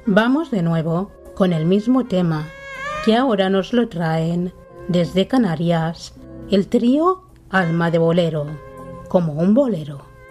Vamos de nuevo con el mismo tema, que ahora nos lo traen desde Canarias el trío Alma de Bolero, como un bolero.